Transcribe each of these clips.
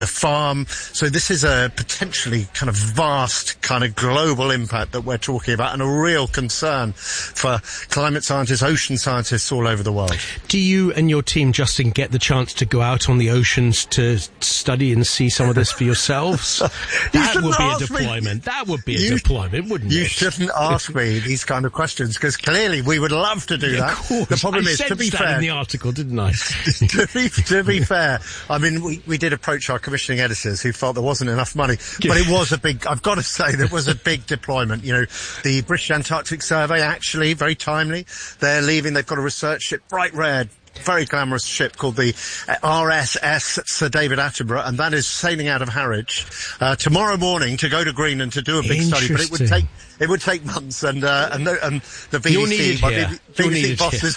the farm. So this is a potentially kind of vast kind of global impact that we're talking about, and a real concern for climate scientists, ocean scientists all over the world. Do you and your team, Justin, get the chance to go out on the oceans to study and see some of this for yourselves? That would be a deployment. That would be a deployment, wouldn't it? You shouldn't ask me these kind of questions, because clearly we would love to do that. Of course. The problem is, to be fair, in the article, didn't I? to be fair, I mean, we did approach our commissioning editors who felt there wasn't enough money, but it was a big, I've got to say, there was a big deployment. You know, the British Antarctic Survey, actually, very timely, they're leaving, they've got a research ship, bright red, very glamorous ship called the RSS Sir David Attenborough, and that is sailing out of Harwich tomorrow morning to go to Greenland to do a big study, but it would take months, and the BBC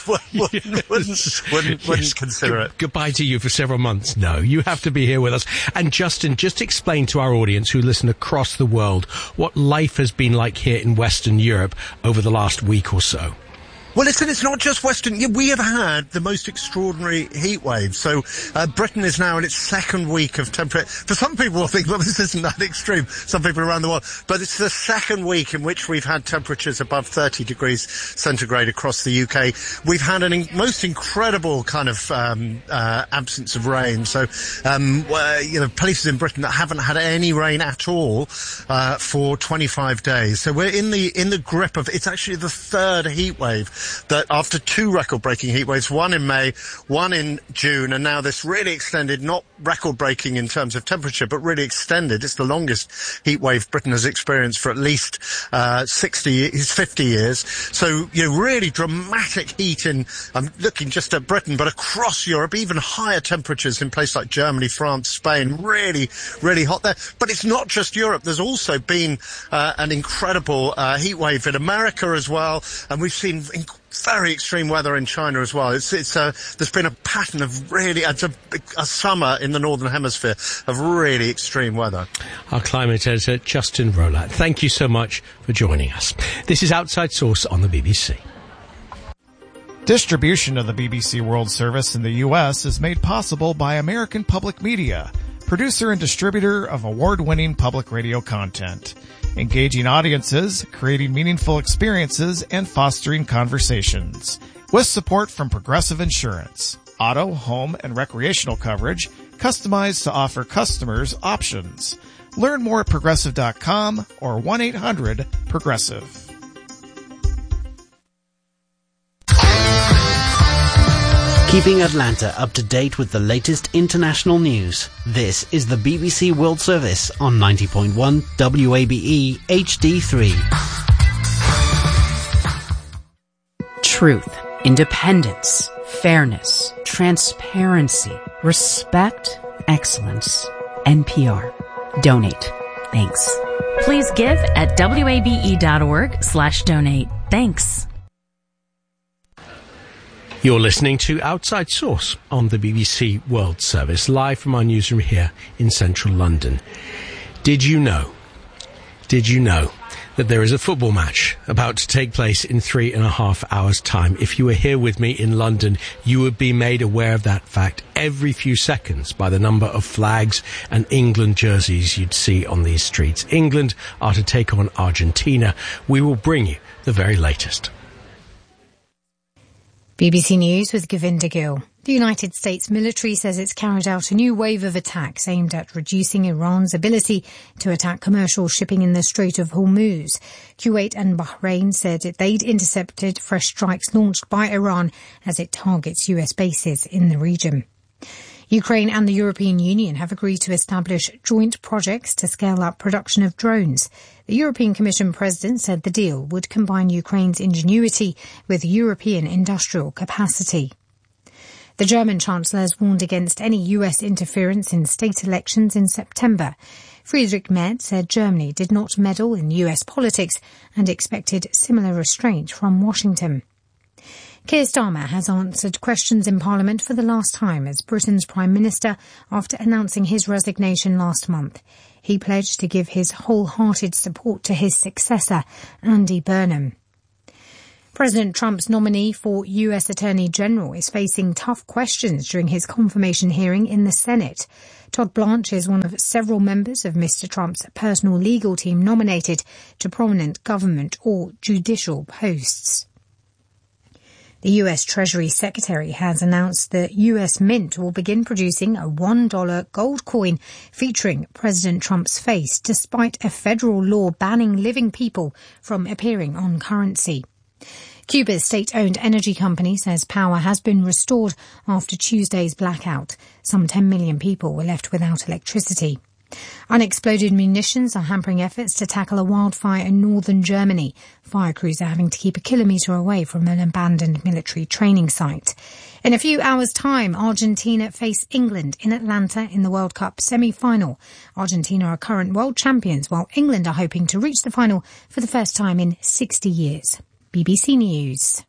bosses wouldn't consider it. Goodbye to you for several months. No, you have to be here with us. And Justin, just explain to our audience who listen across the world what life has been like here in Western Europe over the last week or so. Well, listen, it's not just Western. We have had the most extraordinary heat wave. So Britain is now in its second week of temperature. For some people will think, well, this isn't that extreme, some people around the world. But it's the second week in which we've had temperatures above 30 degrees centigrade across the UK. We've had a most incredible kind of absence of rain. So, places in Britain that haven't had any rain at all for 25 days. So we're in the grip of, it's actually the third heat wave that after two record-breaking heat waves, one in May, one in June, and now this really extended, not record-breaking in terms of temperature, but really extended. It's the longest heat wave Britain has experienced for at least 50 years. So, really dramatic heat in, I'm looking just at Britain, but across Europe, even higher temperatures in places like Germany, France, Spain, really, really hot there. But it's not just Europe. There's also been an incredible heat wave in America as well, and we've seen very extreme weather in China as well. There's been a pattern of really, a summer in the Northern Hemisphere of really extreme weather. Our climate editor, Justin Rowlatt, thank you so much for joining us. This is Outside Source on the BBC. Distribution of the BBC World Service in the U.S. is made possible by American Public Media, producer and distributor of award-winning public radio content. Engaging audiences, creating meaningful experiences, and fostering conversations. With support from Progressive Insurance. Auto, home, and recreational coverage customized to offer customers options. Learn more at Progressive.com or 1-800-PROGRESSIVE. Keeping Atlanta up to date with the latest international news. This is the BBC World Service on 90.1 WABE HD3. Truth, independence, fairness, transparency, respect, excellence. NPR. Donate. Thanks. Please give at wabe.org/donate. Thanks. You're listening to Outside Source on the BBC World Service, live from our newsroom here in central London. Did you know that there is a football match about to take place in 3.5 hours' time? If you were here with me in London, you would be made aware of that fact every few seconds by the number of flags and England jerseys you'd see on these streets. England are to take on Argentina. We will bring you the very latest. BBC News with Govinda Gill. The United States military says it's carried out a new wave of attacks aimed at reducing Iran's ability to attack commercial shipping in the Strait of Hormuz. Kuwait and Bahrain said they'd intercepted fresh strikes launched by Iran as it targets US bases in the region. Ukraine and the European Union have agreed to establish joint projects to scale up production of drones. The European Commission President said the deal would combine Ukraine's ingenuity with European industrial capacity. The German Chancellor has warned against any US interference in state elections in September. Friedrich Merz said Germany did not meddle in US politics and expected similar restraint from Washington. Keir Starmer has answered questions in Parliament for the last time as Britain's Prime Minister after announcing his resignation last month. He pledged to give his wholehearted support to his successor, Andy Burnham. President Trump's nominee for U.S. Attorney General is facing tough questions during his confirmation hearing in the Senate. Todd Blanche is one of several members of Mr. Trump's personal legal team nominated to prominent government or judicial posts. The U.S. Treasury Secretary has announced the U.S. Mint will begin producing a $1 gold coin featuring President Trump's face, despite a federal law banning living people from appearing on currency. Cuba's state-owned energy company says power has been restored after Tuesday's blackout. Some 10 million people were left without electricity. Unexploded munitions are hampering efforts to tackle a wildfire in northern Germany. Fire crews are having to keep a kilometre away from an abandoned military training site. In a few hours' time, Argentina face England in Atlanta in the World Cup semi-final. Argentina are current world champions, while England are hoping to reach the final for the first time in 60 years. BBC News.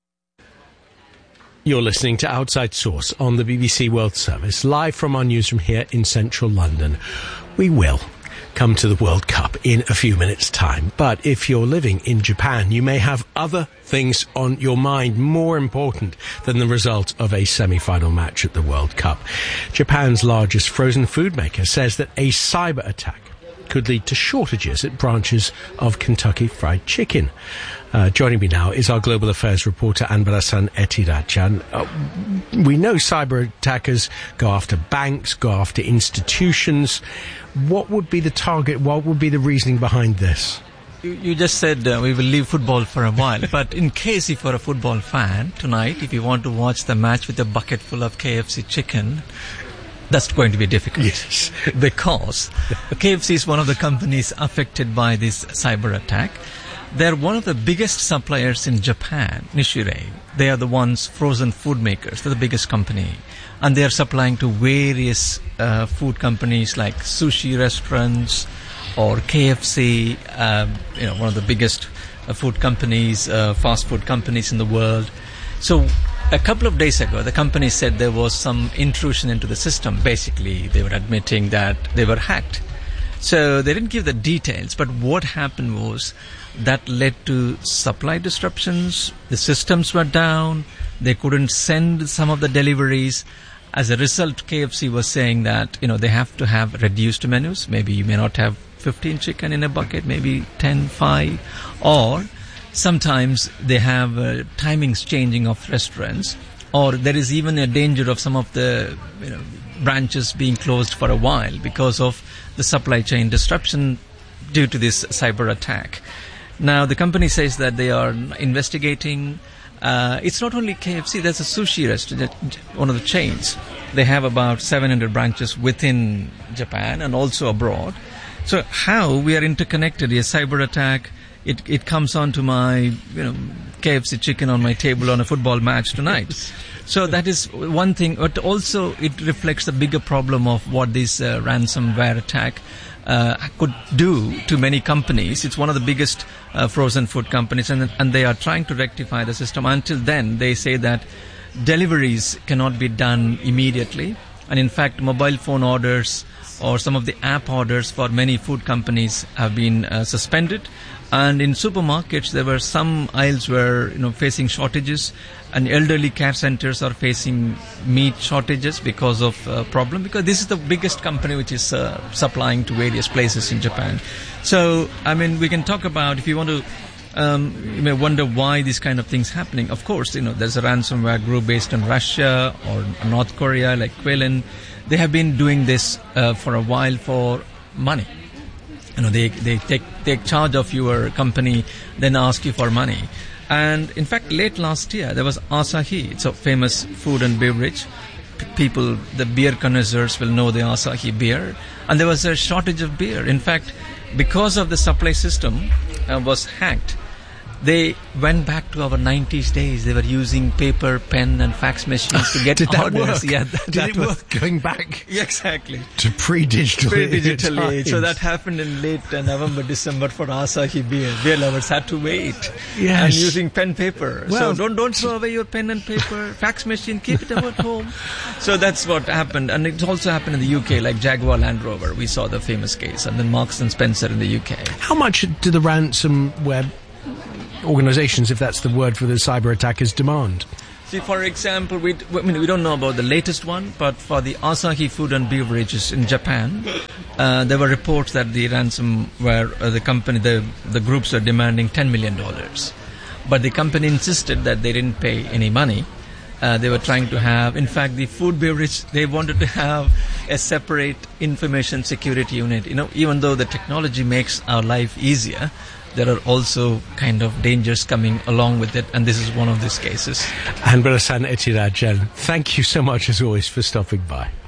You're listening to Outside Source on the BBC World Service, live from our newsroom here in central London. We will come to the World Cup in a few minutes' time, but if you're living in Japan, you may have other things on your mind more important than the result of a semi-final match at the World Cup. Japan's largest frozen food maker says that a cyber attack could lead to shortages at branches of Kentucky Fried Chicken. Joining me now is our global affairs reporter Anbarasan Etirajan. We know cyber attackers go after banks, go after institutions. What would be the target? What would be the reasoning behind this? You just said we will leave football for a while, but in case if you're a football fan tonight, if you want to watch the match with a bucket full of KFC chicken, that's going to be difficult. Yes. Because KFC is one of the companies affected by this cyber attack. They're one of the biggest suppliers in Japan, Nishirei. They are the ones frozen food makers. They're the biggest company. And they are supplying to various food companies like sushi restaurants or KFC, one of the biggest food companies, fast food companies in the world. So a couple of days ago, the company said there was some intrusion into the system. Basically, they were admitting that they were hacked. So they didn't give the details, but what happened was that led to supply disruptions. The systems were down. They couldn't send some of the deliveries. As a result, KFC was saying that, they have to have reduced menus. Maybe you may not have 15 chicken in a bucket, maybe 10, 5, or sometimes they have timings changing of restaurants, or there is even a danger of some of the branches being closed for a while because of the supply chain disruption due to this cyber attack. Now, the company says that they are investigating. It's not only KFC, there's a sushi restaurant, one of the chains. They have about 700 branches within Japan and also abroad. So how we are interconnected, a cyber attack, it comes onto my, KFC chicken on my table on a football match tonight. So that is one thing, but also it reflects the bigger problem of what this ransomware attack could do to many companies. It's one of the biggest frozen food companies, and they are trying to rectify the system. Until then, they say that deliveries cannot be done immediately, and in fact, mobile phone orders or some of the app orders for many food companies have been suspended. And in supermarkets, there were some aisles were facing shortages, and elderly care centers are facing meat shortages because of problem. Because this is the biggest company which is supplying to various places in Japan. So, we can talk about, if you want to, you may wonder why these kind of things happening. Of course, there's a ransomware group based in Russia or North Korea like Quillen. They have been doing this for a while for money. They take charge of your company, then ask you for money. And in fact, late last year, there was Asahi. It's a famous food and beverage. People, the beer connoisseurs will know the Asahi beer. And there was a shortage of beer. In fact, because of the supply system was hacked, they went back to our 90s days. They were using paper, pen, and fax machines to get Did that orders. Work? Yeah, Did it work going back? Yeah, exactly. To pre-digital age. So that happened in late November, December for Asahi beer. Beer lovers had to wait. Yes. And using pen, paper. Well, so don't throw away your pen and paper. Fax machine, keep it at home. So that's what happened. And it also happened in the UK, like Jaguar Land Rover. We saw the famous case. And then Marks and Spencer in the UK. How much do the ransomware organizations, if that's the word for the cyber attackers, demand? See, for example, we don't know about the latest one, but for the Asahi Food and Beverages in Japan, there were reports that the ransomware, the groups are demanding $10 million. But the company insisted that they didn't pay any money. They were trying to have, in fact, the food beverage, they wanted to have a separate information security unit. Even though the technology makes our life easier, there are also kind of dangers coming along with it, and this is one of these cases. Anbarasan Ethirajan, thank you so much as always for stopping by.